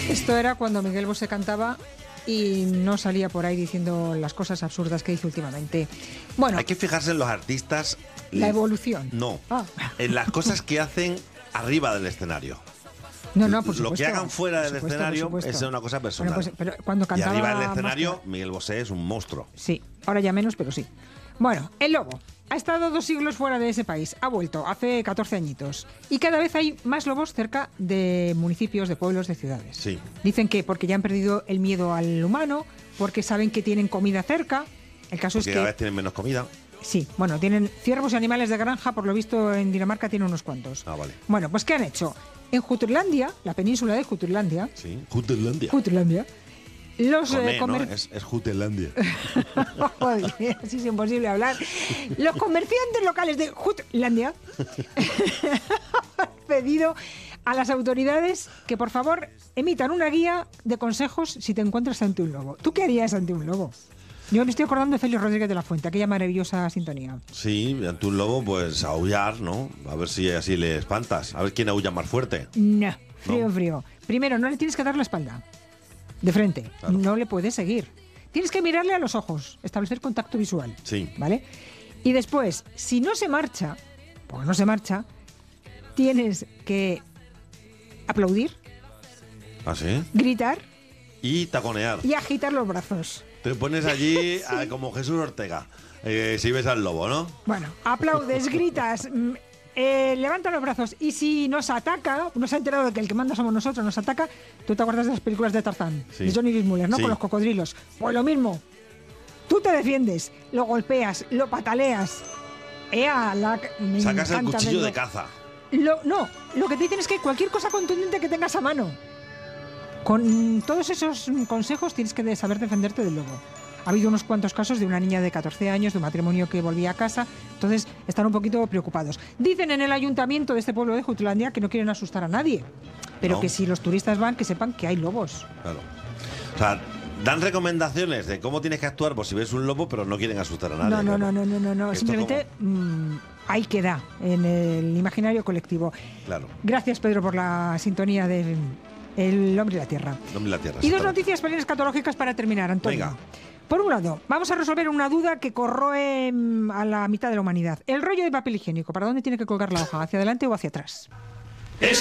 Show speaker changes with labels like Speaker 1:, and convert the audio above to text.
Speaker 1: Esto era cuando Miguel Bosé cantaba y no salía por ahí diciendo las cosas absurdas que dice últimamente. Bueno,
Speaker 2: Hay que fijarse en los artistas.
Speaker 1: la evolución.
Speaker 2: No,
Speaker 1: Ah.
Speaker 2: en las cosas que hacen arriba del escenario.
Speaker 1: No, por supuesto.
Speaker 2: Lo que hagan fuera
Speaker 1: Por
Speaker 2: del
Speaker 1: supuesto,
Speaker 2: escenario
Speaker 1: por supuesto.
Speaker 2: es una cosa personal.
Speaker 1: Bueno, pues, pero cuando
Speaker 2: y
Speaker 1: cantaba
Speaker 2: arriba del
Speaker 1: más
Speaker 2: escenario,
Speaker 1: que-
Speaker 2: Miguel Bosé es un monstruo.
Speaker 1: Sí, ahora ya menos, pero sí. Bueno, el lobo ha estado 2 siglos fuera de ese país, ha vuelto hace 14 añitos y cada vez hay más lobos cerca de municipios, de pueblos, de ciudades.
Speaker 2: Sí.
Speaker 1: Dicen que porque ya han perdido el miedo al humano, porque saben que tienen comida cerca. El caso
Speaker 2: Porque
Speaker 1: es
Speaker 2: cada
Speaker 1: que
Speaker 2: vez tienen menos comida.
Speaker 1: sí, bueno, tienen ciervos y animales de granja, por lo visto en Dinamarca tienen unos cuantos.
Speaker 2: Ah, vale.
Speaker 1: Bueno, pues ¿qué han hecho? En Jutlandia, la península de Jutlandia,
Speaker 2: Sí. Jutlandia.
Speaker 1: los
Speaker 2: Con E, ¿no?
Speaker 1: comer-
Speaker 2: Es Jutlandia.
Speaker 1: Joder, así es imposible hablar. Los comerciantes locales de Jutlandia han pedido a las autoridades que por favor emitan una guía de consejos si te encuentras ante un lobo. ¿Tú qué harías ante un lobo? Yo me estoy acordando de Félix Rodríguez de la Fuente, aquella maravillosa sintonía.
Speaker 2: Sí, ante un lobo, pues aullar, ¿no? A ver si así le espantas. A ver quién aulla más fuerte.
Speaker 1: No, frío,
Speaker 2: No.
Speaker 1: frío. Primero, no le tienes que dar la espalda. De frente.
Speaker 2: Claro.
Speaker 1: No le puedes seguir. Tienes que mirarle a los ojos, establecer contacto visual.
Speaker 2: Sí.
Speaker 1: ¿Vale? Y después, si no se marcha, porque no se marcha, tienes que aplaudir,
Speaker 2: ¿Ah, sí?
Speaker 1: gritar
Speaker 2: Y taconear.
Speaker 1: y agitar los brazos.
Speaker 2: Te pones allí como Jesús Ortega, si ves al lobo, ¿no?
Speaker 1: Bueno, aplaudes, gritas, levanta los brazos y si nos ataca, no se ha enterado de que el que manda somos nosotros, nos ataca, tú te acuerdas de las películas de Tarzán,
Speaker 2: Sí.
Speaker 1: de Johnny Weissmuller, ¿no?
Speaker 2: Sí.
Speaker 1: Con los cocodrilos. Pues lo mismo, tú te defiendes, lo golpeas, lo pataleas. Me
Speaker 2: Sacas el
Speaker 1: encanta
Speaker 2: cuchillo
Speaker 1: verlo.
Speaker 2: de caza.
Speaker 1: No, lo que te dicen es que cualquier cosa contundente que tengas a mano. Con todos esos consejos tienes que saber defenderte del lobo. Ha habido unos cuantos casos de una niña de 14 años, de un matrimonio que volvía a casa, entonces están un poquito preocupados. Dicen en el ayuntamiento de este pueblo de Jutlandia que no quieren asustar a nadie, pero
Speaker 2: No.
Speaker 1: que si los turistas van, que sepan que hay lobos.
Speaker 2: Claro. O sea, dan recomendaciones de cómo tienes que actuar por si ves un lobo, pero no quieren asustar a nadie.
Speaker 1: No,
Speaker 2: claro. Esto
Speaker 1: simplemente ahí queda en el imaginario colectivo.
Speaker 2: Claro.
Speaker 1: Gracias, Pedro, por la sintonía de El hombre y la tierra.
Speaker 2: No me la tierra.
Speaker 1: Y dos
Speaker 2: exactamente.
Speaker 1: noticias para escatológicas para terminar, Antonio.
Speaker 2: Venga.
Speaker 1: Por un lado, vamos a resolver una duda que corroe a la mitad de la humanidad. El rollo de papel higiénico, ¿para dónde tiene que colgar la hoja? ¿Hacia adelante o hacia atrás?